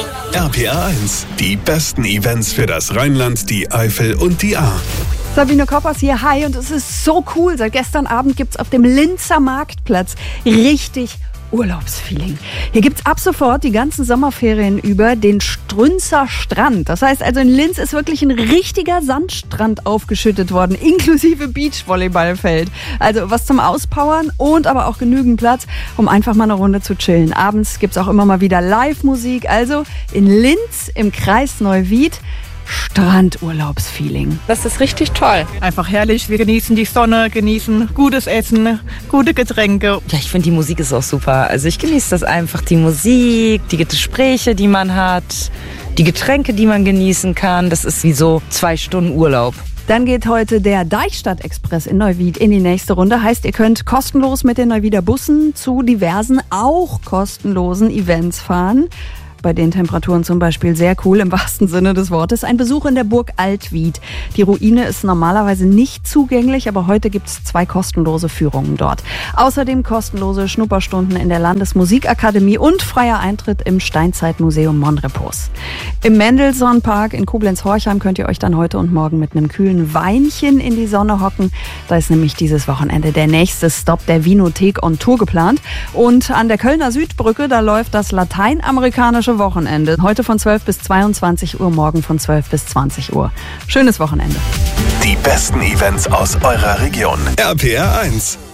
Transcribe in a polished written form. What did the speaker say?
RPR 1, die besten Events für das Rheinland, die Eifel und die Ahr. Sabine Koppers hier, hi, und es ist so cool. Seit gestern Abend gibt's auf dem Linzer Marktplatz richtig Urlaubsfeeling. Hier gibt's ab sofort die ganzen Sommerferien über den Strünzer Strand. Das heißt also, in Linz ist wirklich ein richtiger Sandstrand aufgeschüttet worden, inklusive Beachvolleyballfeld. Also was zum Auspowern und aber auch genügend Platz, um einfach mal eine Runde zu chillen. Abends gibt's auch immer mal wieder Live-Musik. Also in Linz im Kreis Neuwied Strandurlaubsfeeling. Das ist richtig toll. Einfach herrlich. Wir genießen die Sonne, genießen gutes Essen, gute Getränke. Ja, ich finde, die Musik ist auch super. Also ich genieße das einfach. Die Musik, die Gespräche, die man hat, die Getränke, die man genießen kann. Das ist wie so 2 Stunden Urlaub. Dann geht heute der Deichstadt-Express in Neuwied in die nächste Runde. Heißt, ihr könnt kostenlos mit den Neuwieder Bussen zu diversen, auch kostenlosen Events fahren. Bei den Temperaturen zum Beispiel sehr cool im wahrsten Sinne des Wortes. Ein Besuch in der Burg Altwied. Die Ruine ist normalerweise nicht zugänglich, aber heute gibt es 2 kostenlose Führungen dort. Außerdem kostenlose Schnupperstunden in der Landesmusikakademie und freier Eintritt im Steinzeitmuseum Monrepos. Im Mendelssohn-Park in Koblenz-Horchheim könnt ihr euch dann heute und morgen mit einem kühlen Weinchen in die Sonne hocken. Da ist nämlich dieses Wochenende der nächste Stopp der Winothek on Tour geplant. Und an der Kölner Südbrücke, da läuft das lateinamerikanische Wochenende. Heute von 12 bis 22 Uhr, morgen von 12 bis 20 Uhr. Schönes Wochenende. Die besten Events aus eurer Region. RPR 1.